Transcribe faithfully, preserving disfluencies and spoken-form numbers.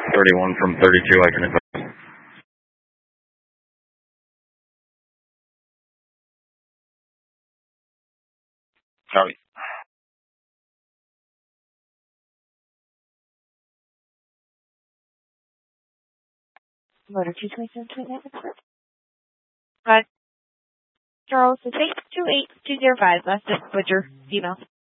thirty-one from thirty-two, I can advise. Copy. Motor two twenty-seven twenty-nine. Uh, Charles, it's eight two eight two zero five. That's just what your email.